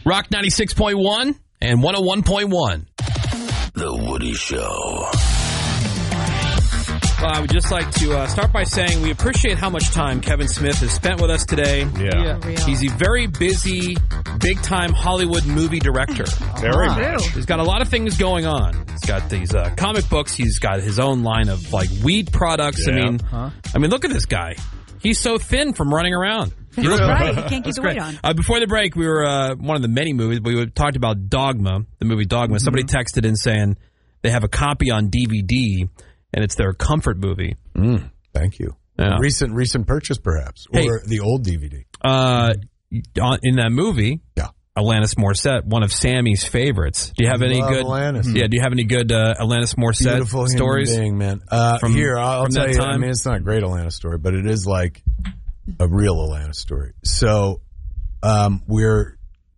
Rock 96.1 and 101.1. The Woody Show. Well, I would just like to start by saying we appreciate how much time Kevin Smith has spent with us today. Yeah. He's a very busy, big-time Hollywood movie director. Very much. He's got a lot of things going on. He's got these comic books. He's got his own line of, like, weed products. Yeah. I mean, look at this guy. He's so thin from running around. That's right. You can't keep the weight on. Before the break, we were one of the many movies. We talked about Dogma, the movie Dogma. Mm-hmm. Somebody texted in saying they have a copy on DVD, and it's their comfort movie. Thank you. Yeah. Recent purchase, perhaps, or the old DVD. In that movie, Alanis Morissette, one of Sammy's favorites. Do you have any good? Alanis. Yeah. Do you have any good Alanis Morissette Beautiful stories? Being, man. I'll tell you. I mean, it's not a great Alanis story, but it is like a real Alanis story. So, we're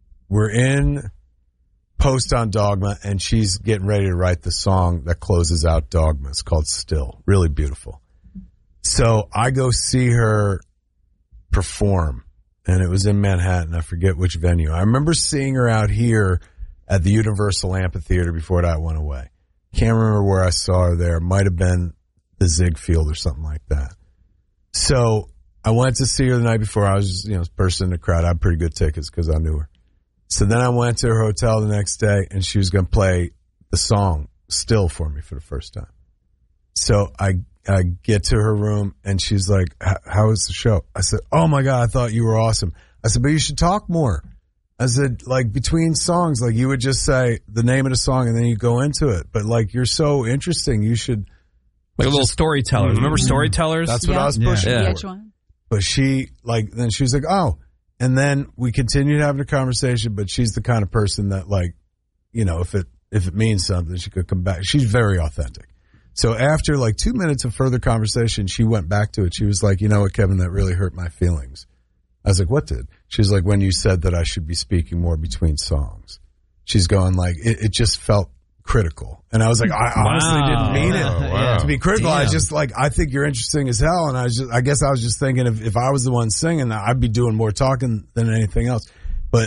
in post on Dogma, and she's getting ready to write the song that closes out Dogma. It's called Still. Really beautiful. So I go see her perform, and it was in Manhattan. I forget which venue. I remember seeing her out here at the Universal Amphitheater before that went away. Can't remember where I saw her there. Might have been the Ziegfeld or something like that. So I went to see her the night before. I was just, person in the crowd. I had pretty good tickets because I knew her. So then I went to her hotel the next day, and she was going to play the song Still for me for the first time. So I get to her room, and she's like, how was the show? I said, oh, my God, I thought you were awesome. I said, but you should talk more. I said, like, between songs, like, you would just say the name of the song, and then you go into it. But, like, you're so interesting. You should. Like a little storyteller. Remember Storytellers? That's what I was pushing for. VH1. But then she was like, oh. And then we continued having a conversation, but she's the kind of person that, like, if it means something, she could come back. She's very authentic. So after like 2 minutes of further conversation, she went back to it. She was like, you know what, Kevin, that really hurt my feelings. I was like, what did? She was like, when you said that I should be speaking more between songs. She's going like, it just felt critical. And I was like, I honestly didn't mean it to be critical. Damn. I just I think you're interesting as hell. And I guess I was just thinking if I was the one singing, I'd be doing more talking than anything else. But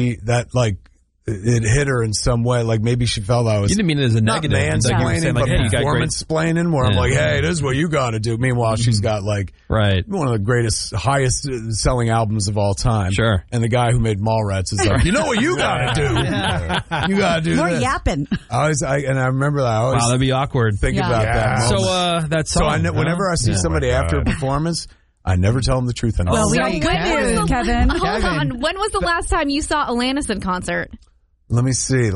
it hit her in some way. Like maybe she felt I was. You didn't mean it as a negative. Mansplaining, but performance-splaining where I'm like, hey, this is what you got to do. Meanwhile, she's got like one of the greatest, highest selling albums of all time. Sure. And the guy who made Mallrats is like, you know what you got to do? You got to do More this. yapping. I remember that. I always that'd be awkward. Think about that moment. So that's so. Whenever I see somebody after a performance, I never tell them the truth anymore. Well, we got good news, Kevin. Hold on. When was the last time you saw Alanis in concert? Let me see.